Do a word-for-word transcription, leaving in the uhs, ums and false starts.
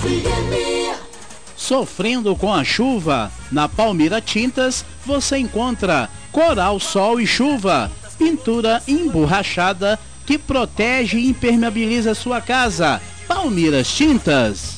Sofrendo com a chuva? Na Palmira Tintas você encontra Coral Sol e Chuva, pintura emborrachada que protege e impermeabiliza sua casa. Palmiras Tintas.